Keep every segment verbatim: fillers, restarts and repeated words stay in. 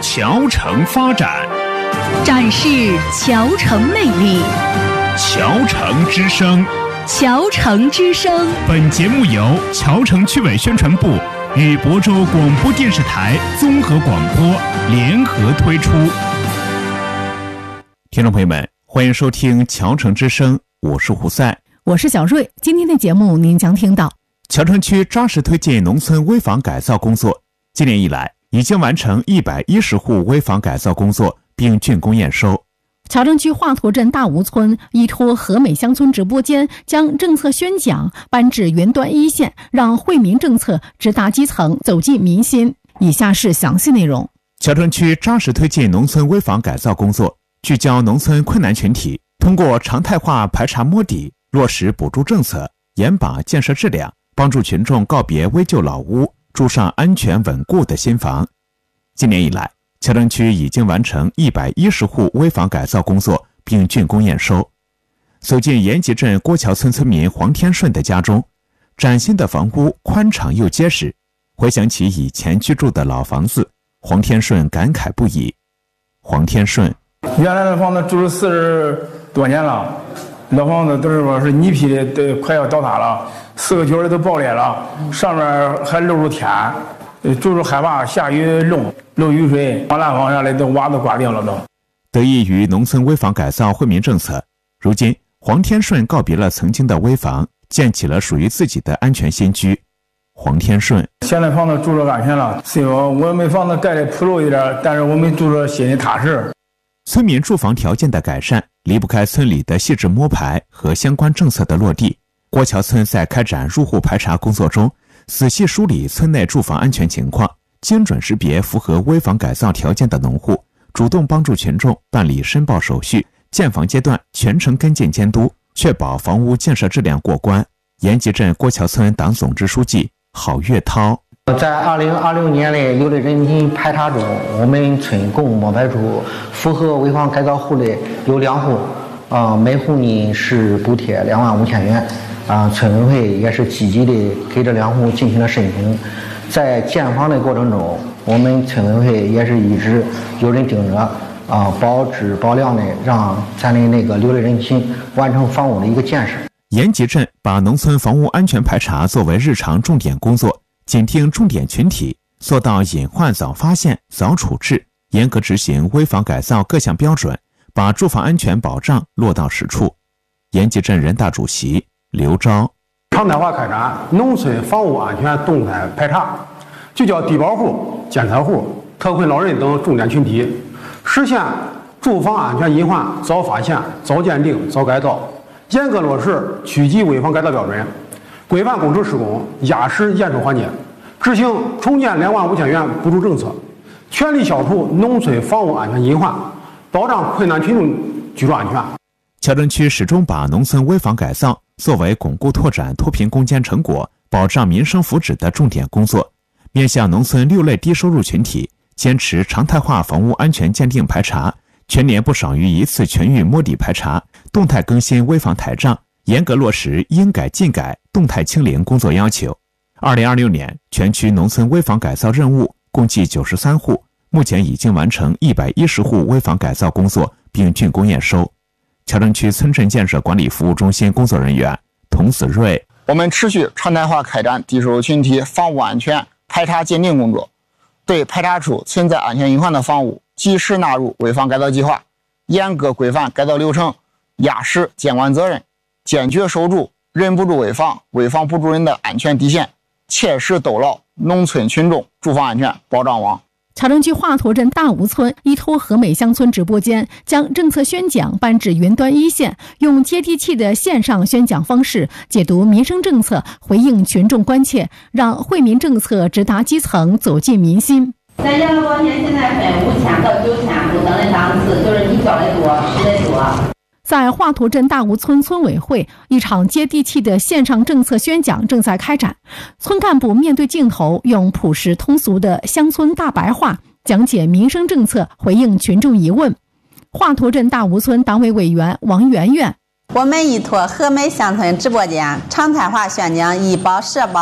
桥城发展， 展示桥城魅力。 桥城之声， 桥城之声。 本节目由桥城区委宣传部与亳州广播电视台综合广播联合推出。听众朋友们，欢迎收听桥城之声，我是胡赛， 我是小瑞。今天的节目您将听到： 桥城区扎实推进农村危房改造工作，今年以来已经完成一百一十户危房改造工作，并竣工验收。 桥城区华佗镇大吴村依托和美乡村直播间，将政策宣讲搬至云端一线，让惠民政策直达基层，走进民心。以下是详细内容。 桥城区扎实推进农村危房改造工作，聚焦农村困难群体，通过常态化排查摸底，落实补助政策，严把建设质量，帮助群众告别危旧老屋，住上安全稳固的新房。今年以来，桥城区已经完成一百一十户危房改造工作，并竣工验收。走进延吉镇郭桥村村民黄天顺的家中，崭新的房屋宽敞又结实。回想起以前居住的老房子，黄天顺感慨不已。黄天顺： 原来的房子住了四十多年了，老房子都是说是泥坯的，都快要倒塌了，四个角的都爆裂了，上面还露出天，住着害怕下雨漏漏雨水，往南方下来都瓦都刮掉了都。 得益于农村危房改造惠民政策，如今黄天顺告别了曾经的危房，建起了属于自己的安全新居。黄天顺： 现在房子住着安全了，虽然我们房子盖的铺路一点，但是我们住着心里踏实。 村民住房条件的改善离不开村里的细致摸排和相关政策的落地。郭桥村在开展入户排查工作中，仔细梳理村内住房安全情况，精准识别符合危房改造条件的农户，主动帮助群众办理申报手续，建房阶段全程跟进监督，确保房屋建设质量过关。延吉镇郭桥村党总支书记郝月涛： 在二零二六年的六类人群排查中，我们村共摸排出符合危房改造户的有两户，啊、呃，每户呢是补贴两万五千元，啊、呃，村委会也是积极的给这两户进行了申请。在建房的过程中，我们村委会也是一直有人盯着，啊、呃，保质保量的让咱的那个六类人群完成房屋的一个建设。 延吉镇把农村房屋安全排查作为日常重点工作，紧盯重点群体，做到隐患早发现、早处置，严格执行危房改造各项标准，把住房安全保障落到实处。延吉镇人大主席刘钊： 常态化开展农村房屋安全动态排查，聚焦低保户、监测户、特困老人等重点群体，实现住房安全隐患早发现、早鉴定、早改造，严格落实区级危房改造标准，规范工程施工压实验收环节，执行重建两万五千元补助政策，全力消除农村房屋安全隐患，保障困难群众居住安全。 桥城区始终把农村危房改造作为巩固拓展脱贫攻坚成果、保障民生福祉的重点工作，面向农村六类低收入群体，坚持常态化房屋安全鉴定排查，全年不少于一次全域摸底排查，动态更新危房台账，严格落实应改尽改、动态清零工作要求。二零二六年，全区农村危房改造任务共计九十三户，目前已经完成一百一十户危房改造工作，并竣工验收。桥城区村镇建设管理服务中心工作人员童子瑞： 我们持续常态化开展低收入群体房屋安全排查鉴定工作，对排查出存在安全隐患的房屋，及时纳入危房改造计划，严格规范改造流程，压实监管责任，坚决守住人不住危房、危房不住人的安全底线，切实兜牢农村群众住房安全保障网。 桥城区华佗镇大吴村依托和美乡村直播间，将政策宣讲搬至云端一线，用接地气的线上宣讲方式解读民生政策，回应群众关切，让惠民政策直达基层，走进民心。 咱养老保险现在分五千到九千不等的档次，就是你交的多，实的多。 在华佗镇大吴村村委会，一场接地气的线上政策宣讲正在开展。村干部面对镜头，用朴实通俗的乡村大白话讲解民生政策，回应群众疑问。华佗镇大吴村党委委员王媛媛： 我们依托和美乡村直播间，常态化宣讲医保、社保、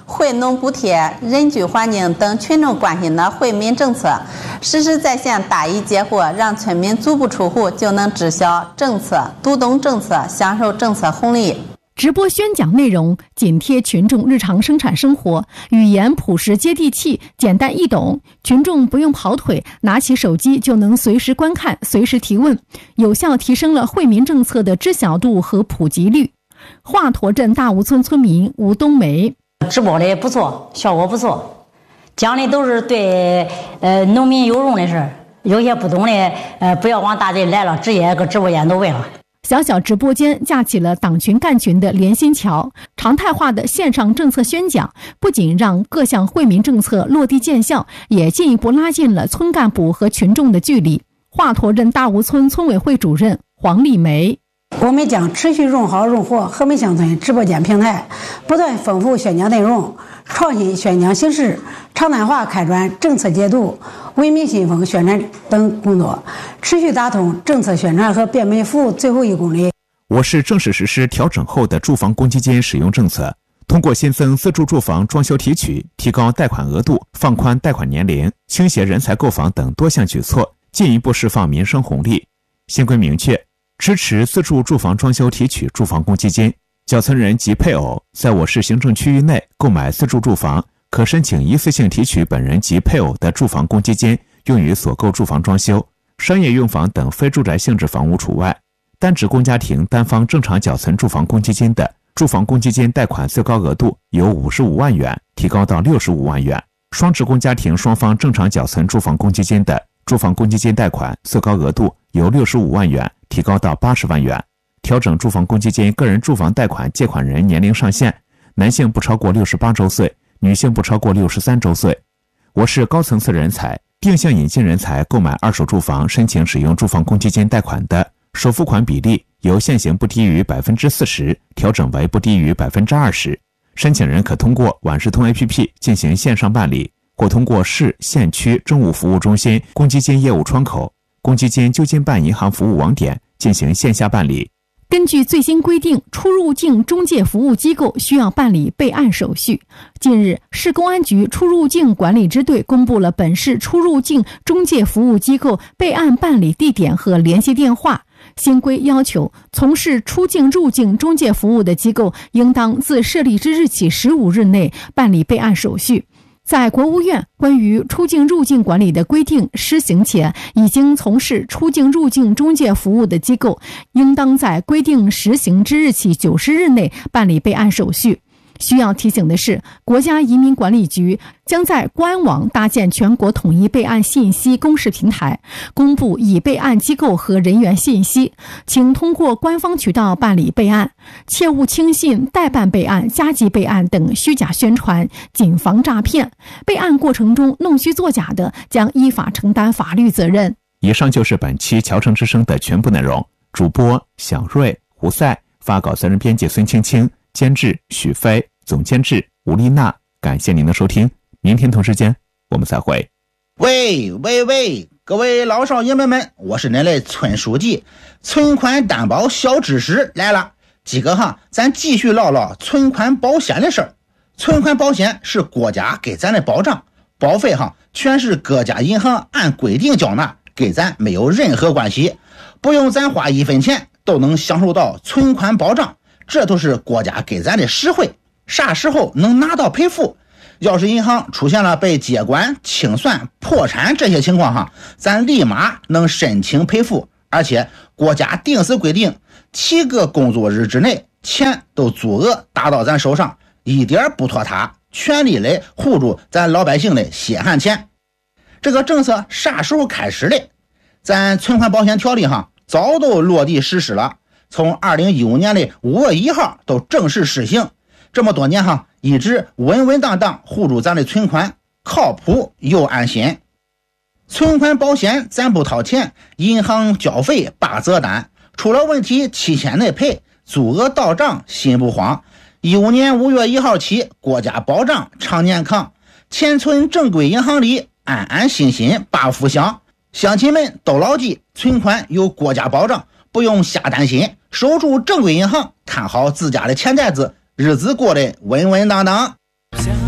惠农补贴、人居环境等群众关心的惠民政策，实实在在答疑解惑，让村民足不出户就能知晓政策、读懂政策、享受政策红利。 直播宣讲内容紧贴群众日常生产生活，语言朴实接地气，简单易懂，群众不用跑腿，拿起手机就能随时观看，随时提问，有效提升了惠民政策的知晓度和普及率。华佗镇大吴村村民吴冬梅： 直播的不错，效果不错，讲的都是对呃农民有用的事，有些不懂的呃不要往大队来了，直接搁直播间都问了。 小小直播间架起了党群干群的连心桥，常态化的线上政策宣讲不仅让各项惠民政策落地见效，也进一步拉近了村干部和群众的距离。华佗镇大吴村村委会主任黄丽梅： 我们将持续融好融活和美乡村直播间平台，不断丰富宣讲内容，创新宣讲形式，常态化开展政策解读、为民信封宣传等工作，持续打通政策宣传和便民服务最后一公里。 我市正式实施调整后的住房公积金使用政策，通过新增自住住房装修提取、提高贷款额度、放宽贷款年龄、倾斜人才购房等多项举措，进一步释放民生红利。新规明确，支持自住住房装修提取住房公积金，缴存人及配偶在我市行政区域内购买自住住房，可申请一次性提取本人及配偶的住房公积金，用于所购住房装修、商业用房等非住宅性质房屋除外。单职工家庭单方正常缴存住房公积金的，住房公积金贷款最高额度由五十五万元提高到六十五万元；双职工家庭双方正常缴存住房公积金的，住房公积金贷款最高额度由六十五万元提高到八十万元。调整住房公积金个人住房贷款借款人年龄上限，男性不超过六十八周岁，女性不超过六十三周岁。我市高层次人才、定向引进人才购买二手住房申请使用住房公积金贷款的，首付款比例由现行不低于百分之四十调整为不低于百分之二十。申请人可通过晚市通 A P P 进行线上办理，或通过市、县区政务服务中心公积金业务窗口、公积金旧金办银行服务网点进行线下办理。 根据最新规定，出入境中介服务机构需要办理备案手续。近日，市公安局出入境管理支队公布了本市出入境中介服务机构备案办理地点和联系电话。新规要求，从事出境入境中介服务的机构应当自设立之日起十五日内办理备案手续。在国务院关于出境入境管理的规定施行前，已经从事出境入境中介服务的机构，应当在规定实行之日起九十日内办理备案手续。需要提醒的是，国家移民管理局将在官网搭建全国统一备案信息公示平台，公布已备案机构和人员信息，请通过官方渠道办理备案，切勿轻信代办备案、加急备案等虚假宣传，谨防诈骗。备案过程中弄虚作假的，将依法承担法律责任。 以上就是本期侨城之声的全部内容。主播小瑞、胡赛，发稿责任编辑孙青青，监制许飞，总监制吴丽娜。感谢您的收听，明天同时间我们再会。 喂喂喂，各位老少爷们们，我是您的村书记，存款担保小知识来了。今个哈，咱继续唠唠存款保险的事儿。存款保险是国家给咱的保障，保费哈全是各家银行按规定缴纳，给咱没有任何关系，不用咱花一分钱都能享受到存款保障，这都是国家给咱的实惠。啥时候能拿到赔付？要是银行出现了被接管、清算、破产这些情况哈，咱立马能申请赔付，而且国家定时规定，七个工作日之内钱都足额打到咱手上，一点不拖沓，全力来护住咱老百姓的血汗钱。这个政策啥时候开始的？咱存款保险条例哈早都落地实施了，从二零一五年的五月一号都正式实行。这么多年哈，一直稳稳当当护住咱的存款，靠谱又安心。存款保险咱不掏钱，银行交费八折单，出了问题七天内赔，足额到账心不慌。一五年五月一号起，国家保障常年康，钱存正规银行里，安安心心把福享。乡亲们都牢记，存款有国家保障，不用瞎担心，守住正规银行，看好自家的钱袋子，日子过得稳稳当当。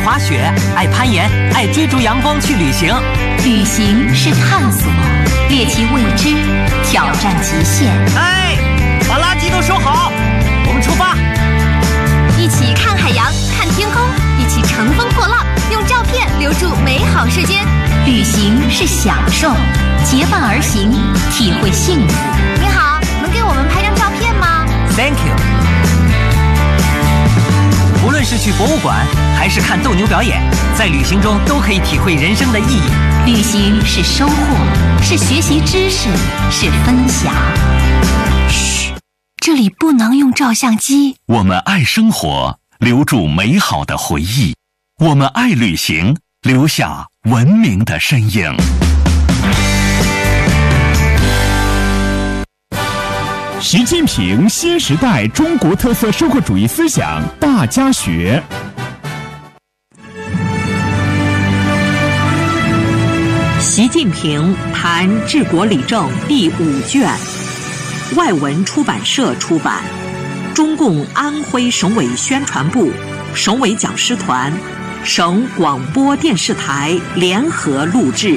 滑雪、爱攀岩、爱追逐阳光去旅行。 旅行是探索，猎奇未知，挑战极限。 哎，把垃圾都收好，我们出发。 一起看海洋，看天空，一起乘风破浪，用照片留住美好瞬间。 旅行是享受，结伴而行，体会幸福。 你好，能给我们拍张照片吗 ？Thank you。无论是去博物馆，还是看斗牛表演，在旅行中都可以体会人生的意义。 旅行是收获，是学习知识，是分享。 嘘，这里不能用照相机。 我们爱生活，留住美好的回忆；我们爱旅行，留下文明的身影。 习近平新时代中国特色社会主义思想大家学。 习近平谈治国理政第五卷，外文出版社出版，中共安徽省委宣传部、省委讲师团、省广播电视台联合录制。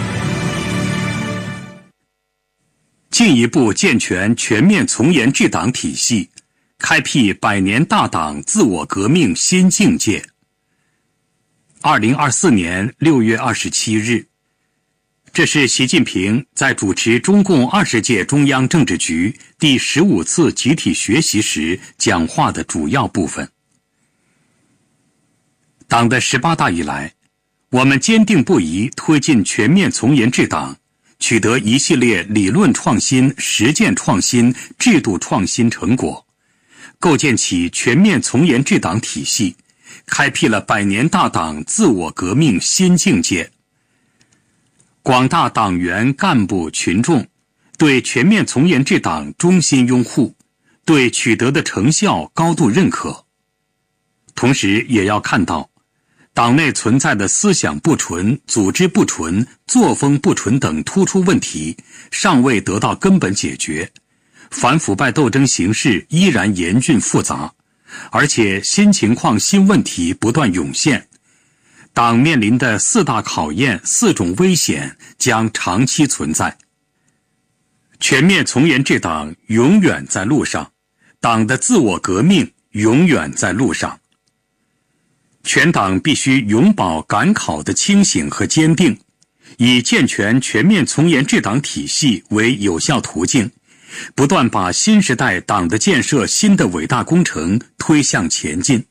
进一步健全全面从严治党体系，开辟百年大党自我革命新境界。二零二四年六月二十七日，这是习近平在主持中共二十届中央政治局第十五次集体学习时讲话的主要部分。党的十八大以来，我们坚定不移推进全面从严治党，取得一系列理论创新、实践创新、制度创新成果，构建起全面从严治党体系，开辟了百年大党自我革命新境界。广大党员干部群众对全面从严治党衷心拥护，对取得的成效高度认可。同时也要看到，党内存在的思想不纯、组织不纯、作风不纯等突出问题尚未得到根本解决，反腐败斗争形势依然严峻复杂，而且新情况新问题不断涌现，党面临的四大考验、四种危险将长期存在。全面从严治党永远在路上，党的自我革命永远在路上。全党必须永葆赶考的清醒和坚定，以健全全面从严治党体系为有效途径，不断把新时代党的建设新的伟大工程推向前进。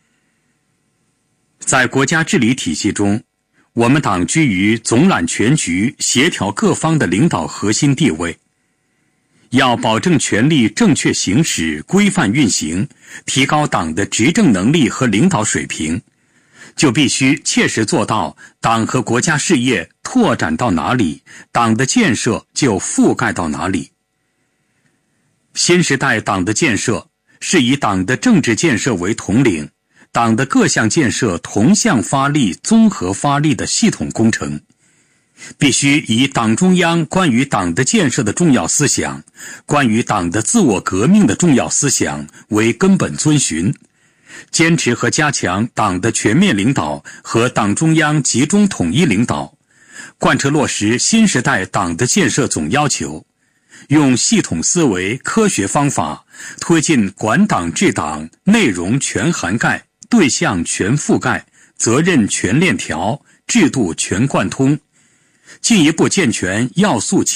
在国家治理体系中，我们党居于总揽全局、协调各方的领导核心地位。要保证权力正确行使、规范运行，提高党的执政能力和领导水平，就必须切实做到党和国家事业拓展到哪里，党的建设就覆盖到哪里。新时代党的建设是以党的政治建设为统领，党的各项建设同向发力、综合发力的系统工程，必须以党中央关于党的建设的重要思想、关于党的自我革命的重要思想为根本遵循，坚持和加强党的全面领导和党中央集中统一领导，贯彻落实新时代党的建设总要求，用系统思维、科学方法推进管党治党内容全涵盖、对象全覆盖、责任全链条、制度全贯通，进一步健全要素